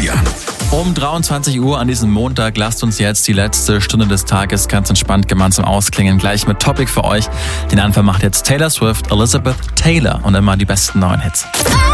Florian. Um 23 Uhr an diesem Montag lasst uns jetzt die letzte Stunde des Tages ganz entspannt gemeinsam ausklingen. Gleich mit Topic für euch. Den Anfang macht jetzt Taylor Swift, Elizabeth Taylor und immer die besten neuen Hits.